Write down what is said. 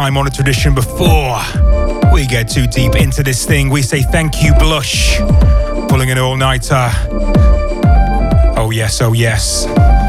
time on a tradition before we get too deep into this thing. We say thank you, Blush, pulling an all-nighter. Oh yes, oh yes.